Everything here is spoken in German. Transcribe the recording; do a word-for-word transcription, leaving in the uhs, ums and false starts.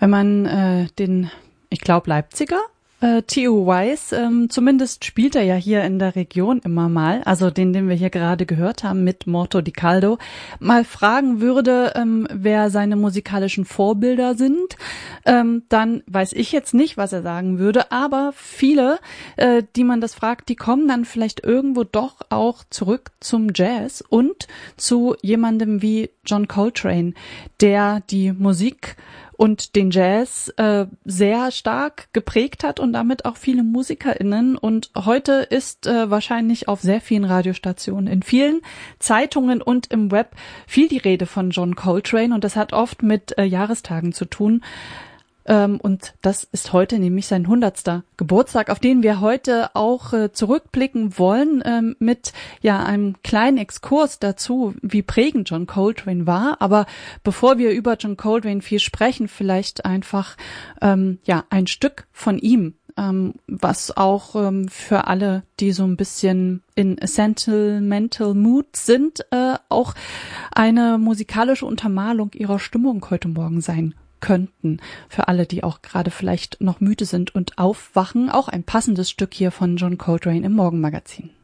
Wenn man äh, den, ich glaube Leipziger, äh, T O. Wise, ähm, zumindest spielt er ja hier in der Region immer mal, also den, den wir hier gerade gehört haben mit Morto di Caldo, mal fragen würde, ähm, wer seine musikalischen Vorbilder sind, ähm, dann weiß ich jetzt nicht, was er sagen würde, aber viele, äh, die man das fragt, die kommen dann vielleicht irgendwo doch auch zurück zum Jazz und zu jemandem wie John Coltrane, der die Musik und den Jazz äh, sehr stark geprägt hat und damit auch viele MusikerInnen. Und heute ist äh, wahrscheinlich auf sehr vielen Radiostationen, in vielen Zeitungen und im Web viel die Rede von John Coltrane. Und das hat oft mit äh, Jahrestagen zu tun. Ähm, und das ist heute nämlich sein hundertster Geburtstag, auf den wir heute auch äh, zurückblicken wollen ähm, mit ja einem kleinen Exkurs dazu, wie prägend John Coltrane war. Aber bevor wir über John Coltrane viel sprechen, vielleicht einfach ähm, ja ein Stück von ihm, ähm, was auch ähm, für alle, die so ein bisschen in a sentimental mood sind, äh, auch eine musikalische Untermalung ihrer Stimmung heute Morgen sein könnten, für alle, die auch gerade vielleicht noch müde sind und aufwachen. Auch ein passendes Stück hier von John Coltrane im Morgenmagazin.